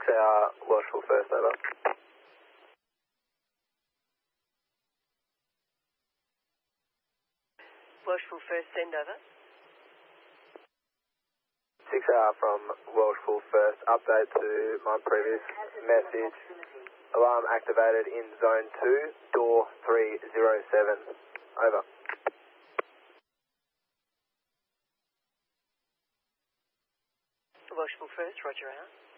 6-hour, Welshpool first, over. Welshpool first, send over. 6-hour from Welshpool first, update to my previous message. Alarm activated in zone 2, door 307. Over. Welshpool first, roger out.